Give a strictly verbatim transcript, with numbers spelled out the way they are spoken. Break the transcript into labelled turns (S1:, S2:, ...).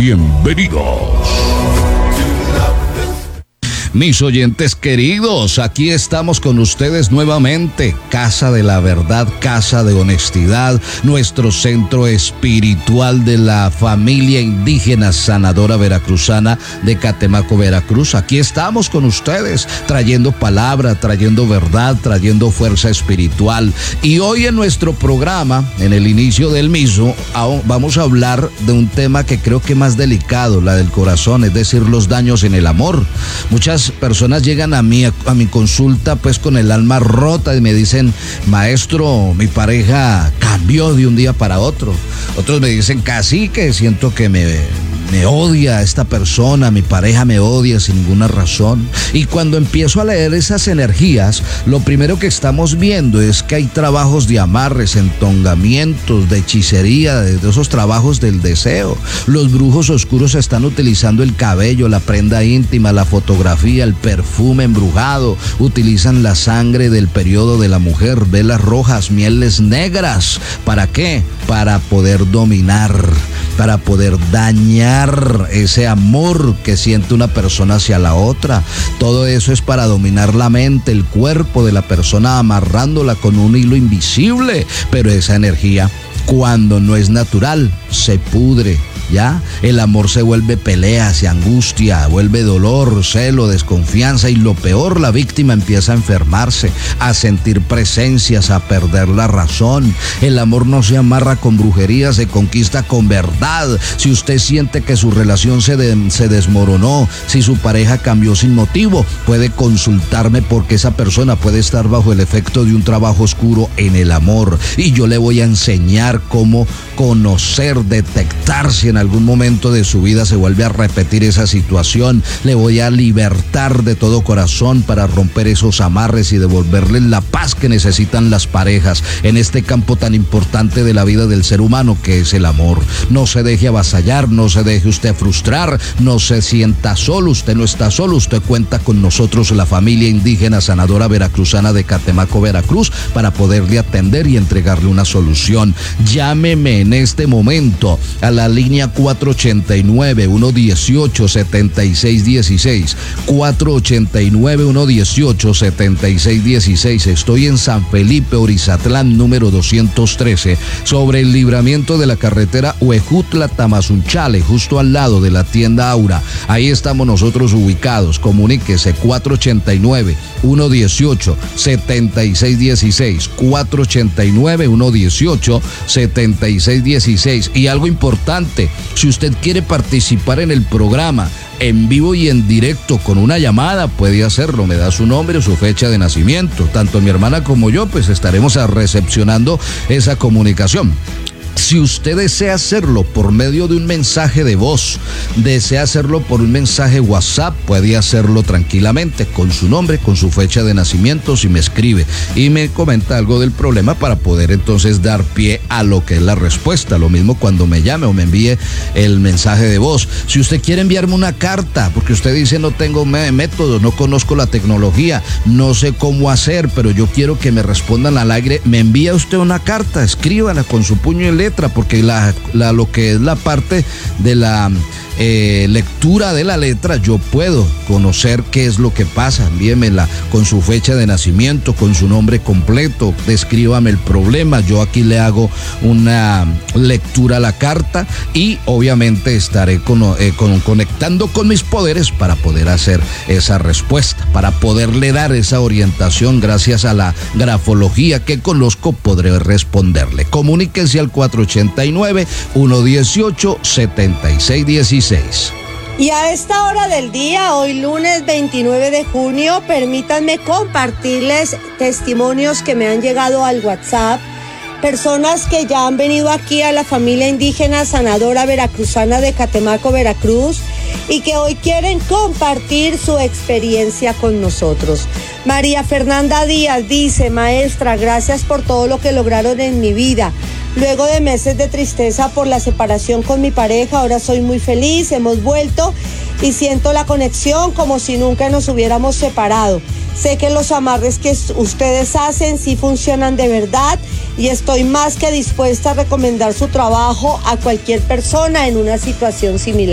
S1: Bienvenidos. Mis oyentes queridos, aquí estamos con ustedes nuevamente, Casa de la Verdad, Casa de Honestidad, nuestro centro espiritual de la familia indígena sanadora veracruzana de Catemaco, Veracruz. Aquí estamos con ustedes, trayendo palabra, trayendo verdad, trayendo fuerza espiritual. Y hoy en nuestro programa, en el inicio del mismo, vamos a hablar de un tema que creo que es más delicado, la del corazón, es decir, los daños en el amor. Muchas personas llegan a mí, a, a mi consulta, pues con el alma rota y me dicen: maestro, mi pareja cambió de un día para otro. Otros me dicen: cacique, siento que me, me odia esta persona, mi pareja me odia sin ninguna razón. Y cuando empiezo a leer esas energías, lo primero que estamos viendo es que hay trabajos de amarres, entongamientos, de hechicería, de, de esos trabajos del deseo. Los brujos oscuros están utilizando el cabello, la prenda íntima, la fotografía, el perfume embrujado, utilizan la sangre del periodo de la mujer, velas rojas, mieles negras. ¿Para qué? Para poder dominar, para poder dañar ese amor que siente una persona hacia la otra. Todo eso es para dominar la mente, el cuerpo de la persona, amarrándola con un hilo invisible. Pero esa energía, cuando no es natural, se pudre. ¿Ya? El amor se vuelve pelea, se angustia, vuelve dolor, celo, desconfianza y lo peor, la víctima empieza a enfermarse, a sentir presencias, a perder la razón. El amor no se amarra con brujería, se conquista con verdad. Si usted siente que su relación se, de, se desmoronó, si su pareja cambió sin motivo, puede consultarme porque esa persona puede estar bajo el efecto de un trabajo oscuro en el amor. Y yo le voy a enseñar cómo conocer, detectar si en algún momento de su vida se vuelve a repetir esa situación. Le voy a libertar de todo corazón para romper esos amarres y devolverles la paz que necesitan las parejas en este campo tan importante de la vida del ser humano que es el amor. No se deje avasallar, no se deje usted frustrar, no se sienta solo, usted no está solo, usted cuenta con nosotros, la familia indígena sanadora veracruzana de Catemaco, Veracruz, para poderle atender y entregarle una solución. Llámeme en este momento a la línea cuatro ochenta y nueve, uno dieciocho, setenta y seis dieciséis, cuatro ochenta y nueve, uno dieciocho, setenta y seis dieciséis. Estoy en San Felipe, Orizatlán, número doscientos trece, sobre el libramiento de la carretera Huejutla-Tamazunchale, justo al lado de la tienda Aura. Ahí estamos nosotros ubicados. Comuníquese cuatro ochenta y nueve, uno dieciocho, setenta y seis dieciséis, cuatro ochenta y nueve, uno dieciocho, setenta y seis dieciséis. Y algo importante, si usted quiere participar en el programa en vivo y en directo con una llamada, puede hacerlo. Me da su nombre o su fecha de nacimiento. Tanto mi hermana como yo, pues estaremos recepcionando esa comunicación. Si usted desea hacerlo por medio de un mensaje de voz, desea hacerlo por un mensaje WhatsApp, puede hacerlo tranquilamente con su nombre, con su fecha de nacimiento, si me escribe y me comenta algo del problema para poder entonces dar pie a lo que es la respuesta. Lo mismo cuando me llame o me envíe el mensaje de voz. Si usted quiere enviarme una carta, porque usted dice: no tengo método, no conozco la tecnología, no sé cómo hacer, pero yo quiero que me respondan al aire, me envía usted una carta, escríbala con su puño y letra, porque la, la, lo que es la parte de la eh, lectura de la letra, yo puedo conocer qué es lo que pasa. Envíemela con su fecha de nacimiento, con su nombre completo, descríbame el problema, yo aquí le hago una lectura a la carta y obviamente estaré con, eh, con, conectando con mis poderes para poder hacer esa respuesta, para poderle dar esa orientación. Gracias a la grafología que conozco, podré responderle. Comuníquense al cuatro ochenta y nueve, uno dieciocho, setenta y seis dieciséis.
S2: Y a esta hora del día, hoy lunes veintinueve de junio, permítanme compartirles testimonios que me han llegado al WhatsApp. Personas que ya han venido aquí a la familia indígena sanadora veracruzana de Catemaco, Veracruz, y que hoy quieren compartir su experiencia con nosotros. María Fernanda Díaz dice: maestra, gracias por todo lo que lograron en mi vida. Luego de meses de tristeza por la separación con mi pareja, ahora soy muy feliz, hemos vuelto y siento la conexión como si nunca nos hubiéramos separado. Sé que los amarres que ustedes hacen sí funcionan de verdad y estoy más que dispuesta a recomendar su trabajo a cualquier persona en una situación similar.